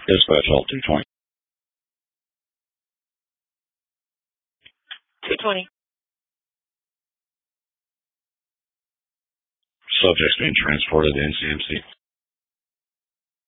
Dispatch all 220. 220. Subject's being transported to NCMC.